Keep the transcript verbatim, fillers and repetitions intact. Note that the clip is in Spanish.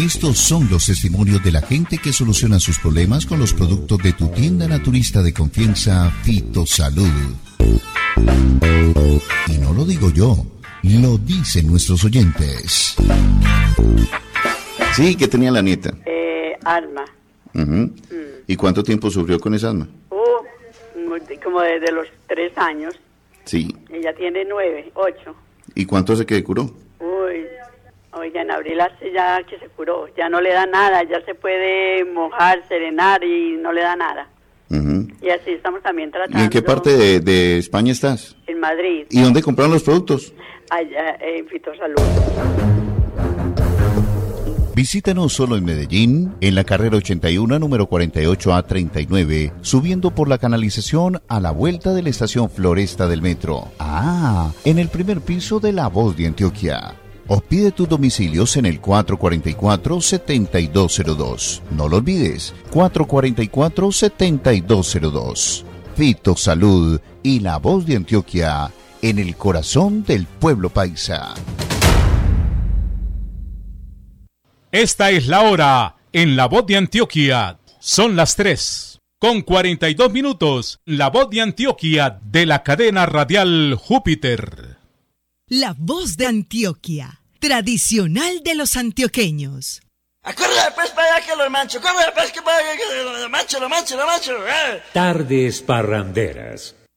Estos son los testimonios de la gente que soluciona sus problemas con los productos de tu tienda naturista de confianza, Fitosalud. Y no lo digo yo, lo dicen nuestros oyentes. Sí, ¿qué tenía la nieta? Eh, asma. Uh-huh. Mm. ¿Y cuánto tiempo sufrió con esa asma? Uh, como desde los tres años. Sí. Ella tiene nueve, ocho. ¿Y cuánto hace que curó? Uy, oiga, en abril hace ya que se curó. Ya no le da nada, ya se puede mojar, serenar y no le da nada. Uh-huh. Y así estamos también tratando. ¿Y en qué parte de, de España estás? En Madrid. ¿Y dónde compraron los productos? Allá, en Fitosalud. Visítanos solo en Medellín, en la carrera ochenta y uno, número cuarenta y ocho A treinta y nueve, subiendo por la canalización a la vuelta de la estación Floresta del metro. Ah, en el primer piso de La Voz de Antioquia. O pide tus domicilios en el cuatro cuatro cuatro, siete dos cero dos. No lo olvides, cuatro cuatro cuatro, siete dos cero dos. Fitosalud y La Voz de Antioquia, en el corazón del pueblo paisa. Esta es la hora en La Voz de Antioquia. Son las tres con cuarenta y dos minutos. La Voz de Antioquia de la cadena radial Júpiter. La Voz de Antioquia, tradicional de los antioqueños. Acuérdate pues para allá que lo mancho, acuérdate pues que para allá que lo mancho, lo mancho, lo mancho. Eh. Tardes parranderas.